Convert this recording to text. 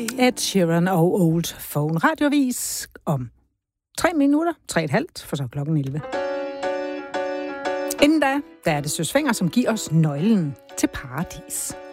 Ed Sheeran og Old Phone. Radioavis om 3 minutter, 3,5, for så klokken 11. Inden da er det Søs Fenger, som giver os nøglen til paradis.